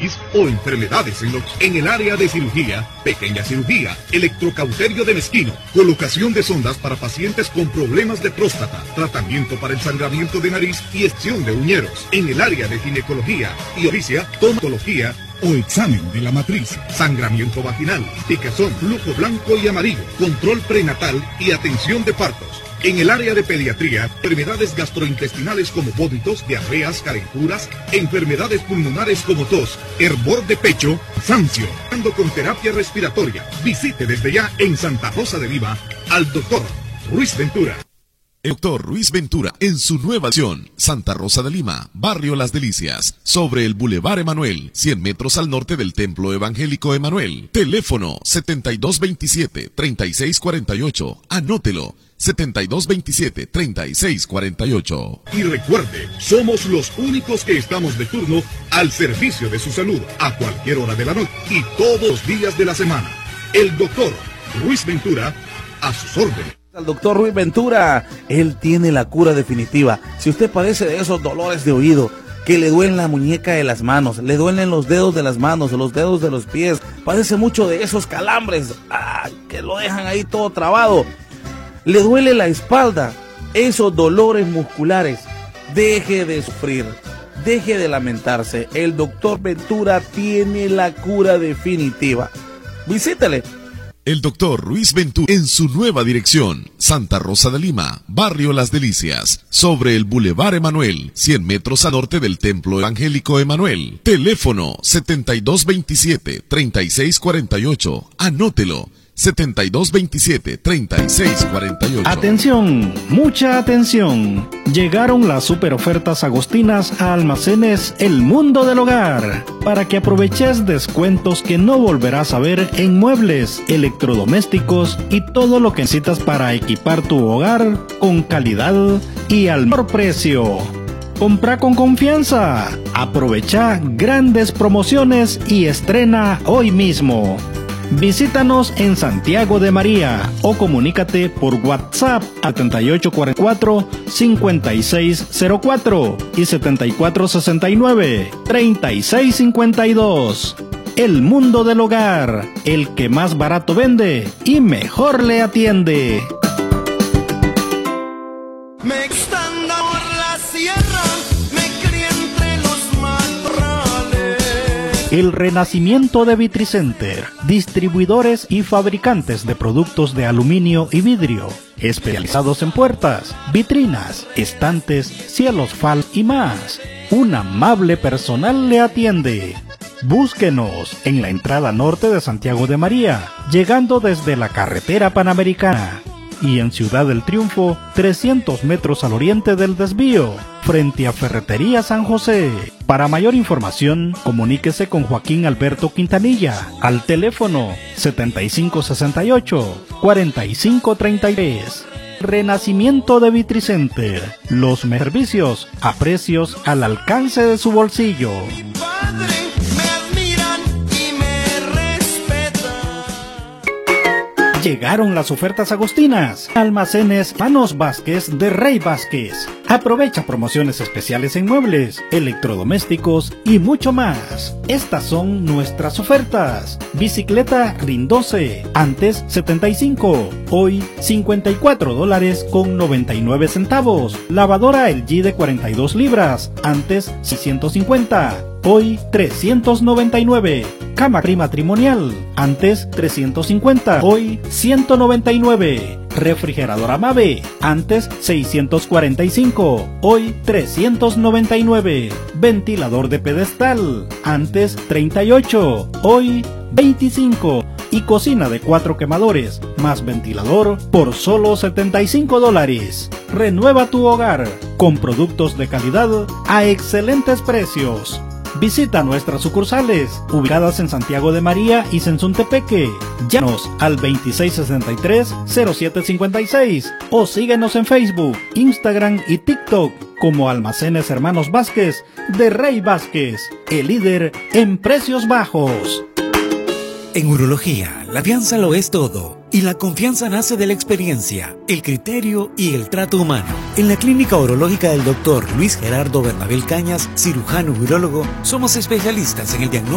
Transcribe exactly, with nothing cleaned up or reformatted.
apendicitis o enfermedades en, lo, en el área de cirugía, pequeña cirugía, electrocauterio de mezquino, colocación de sondas para pacientes con problemas de próstata, tratamiento para el sangramiento de nariz y extracción de uñeros, en el área de ginecología y obstetricia, tomatología o examen de la matriz, sangramiento vaginal, picazón, flujo blanco y amarillo, control prenatal y atención de partos. En el área de pediatría, enfermedades gastrointestinales como vómitos, diarreas, calenturas, enfermedades pulmonares como tos, hervor de pecho, cansancio, ando con terapia respiratoria. Visite desde ya en Santa Rosa de Lima al doctor Ruiz Ventura. El doctor Ruiz Ventura, en su nueva acción, Santa Rosa de Lima, Barrio Las Delicias, sobre el Boulevard Emanuel, cien metros al norte del Templo Evangélico Emanuel. Teléfono setenta y dos veintisiete, treinta y seis cuarenta y ocho. Anótelo, setenta y dos veintisiete, treinta y seis cuarenta y ocho. Y recuerde, somos los únicos que estamos de turno al servicio de su salud, a cualquier hora de la noche y todos los días de la semana. El doctor Ruiz Ventura, a sus órdenes. Al doctor Ruiz Ventura, él tiene la cura definitiva. Si usted padece de esos dolores de oído, que le duelen la muñeca de las manos, le duelen los dedos de las manos, los dedos de los pies, padece mucho de esos calambres, ¡ay!, que lo dejan ahí todo trabado, le duele la espalda, esos dolores musculares, deje de sufrir, deje de lamentarse. El doctor Ventura tiene la cura definitiva. Visítele. El doctor Ruiz Ventura, en su nueva dirección, Santa Rosa de Lima, Barrio Las Delicias, sobre el Boulevard Emanuel, cien metros al norte del Templo Evangélico Emanuel. Teléfono setenta y dos veintisiete, treinta y seis cuarenta y ocho. Anótelo, setenta y dos veintisiete, treinta y seis cuarenta y ocho. Atención, mucha atención. Llegaron las super ofertas agostinas a Almacenes El Mundo del Hogar, para que aproveches descuentos que no volverás a ver en muebles, electrodomésticos y todo lo que necesitas para equipar tu hogar con calidad y al mejor precio. Compra con confianza, aprovecha grandes promociones y estrena hoy mismo. Visítanos en Santiago de María o comunícate por WhatsApp a setenta y ocho cuarenta y cuatro, cincuenta y seis cero cuatro y setenta y cuatro sesenta y nueve, treinta y seis cincuenta y dos. El Mundo del Hogar, el que más barato vende y mejor le atiende. Me extendo por la sierra, me crié entre los matorrales. El renacimiento de Vitricenter, distribuidores y fabricantes de productos de aluminio y vidrio, especializados en puertas, vitrinas, estantes, cielos fal y más. Un amable personal le atiende. Búsquenos en la entrada norte de Santiago de María, llegando desde la carretera panamericana, y en Ciudad del Triunfo, trescientos metros al oriente del desvío, frente a Ferretería San José. Para mayor información, comuníquese con Joaquín Alberto Quintanilla al teléfono setenta y cinco sesenta y ocho, cuarenta y cinco treinta y tres. Renacimiento de Vitricenter, los servicios a precios al alcance de su bolsillo. Llegaron las ofertas agostinas. Almacenes Manos Vázquez de Rey Vázquez. Aprovecha promociones especiales en muebles, electrodomésticos y mucho más. Estas son nuestras ofertas. Bicicleta RIN doce, antes setenta y cinco, hoy cincuenta y cuatro dólares con noventa y nueve centavos. Lavadora L G de cuarenta y dos libras, antes seiscientos cincuenta. Hoy trescientos noventa y nueve. Cama matrimonial, antes trescientos cincuenta, hoy ciento noventa y nueve. Refrigeradora Mave, antes seiscientos cuarenta y cinco, hoy trescientos noventa y nueve. Ventilador de pedestal, antes treinta y ocho, hoy veinticinco. Y cocina de cuatro quemadores, más ventilador, por solo setenta y cinco dólares. Renueva tu hogar con productos de calidad a excelentes precios. Visita nuestras sucursales, ubicadas en Santiago de María y Sensuntepeque. Llámanos al veintiséis sesenta y tres, cero siete cincuenta y seis o síguenos en Facebook, Instagram y TikTok como Almacenes Hermanos Vázquez de Rey Vázquez, el líder en precios bajos. En urología, la confianza lo es todo. Y la confianza nace de la experiencia, el criterio y el trato humano. En la clínica urológica del doctor Luis Gerardo Bernabel Cañas, cirujano urólogo, somos especialistas en el diagnóstico